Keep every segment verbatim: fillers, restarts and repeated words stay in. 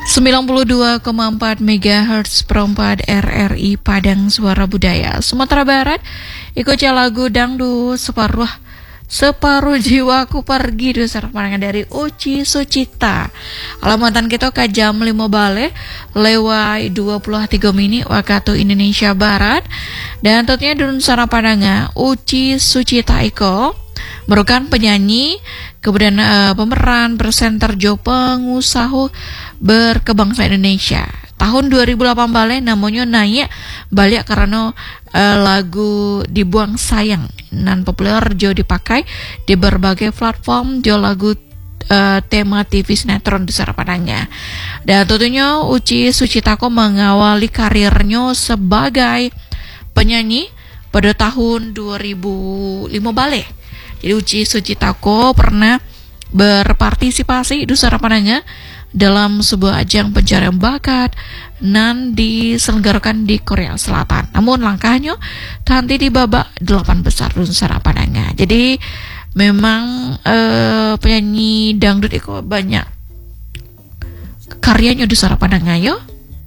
sembilan puluh dua koma empat megahertz perempat R R I Padang Suara Budaya Sumatera Barat. Ikutnya lagu dangdut separuh separuh jiwaku pergi dusar pandangan dari Uci Sucita. Alamatan kita ke jam lima bale lewat dua puluh tiga menit waktu Indonesia Barat. Dan tentunya dun sara pandangan Uci Sucita Iko merupakan penyanyi, kemudian uh, pemeran, presenter, jo pengusaha berkebangsaan Indonesia. Tahun dua ribu delapan balik namanya naik balik karena uh, lagu Dibuang Sayang nan populer jo dipakai di berbagai platform jo lagu uh, tema T V sinetron di sarapanannya. Dan tentunya Uci Sucitako mengawali karirnya sebagai penyanyi pada tahun dua ribu lima balik. Jadi Uci Sucitako pernah berpartisipasi di sarapanannya dalam sebuah ajang pencarian bakat nan diselenggarakan di Korea Selatan. Namun langkahnya nanti di babak delapan besar di sarapanannya. Jadi memang eh, penyanyi dangdut itu banyak karyanya di sarapanannya yo.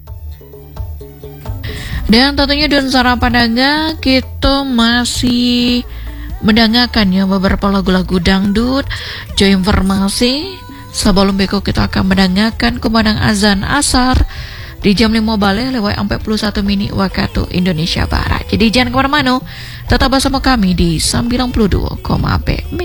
Dan tentunya di sarapanannya kita masih mendengarkan ya beberapa lagu-lagu dangdut. Jo informasi sebelum beko kita akan mendengarkan kumandang azan asar di jam lima balik lewat empat puluh satu menit waktu Indonesia Barat. Jadi jangan kemana-mana, tetap bersama kami di sembilan puluh dua koma empat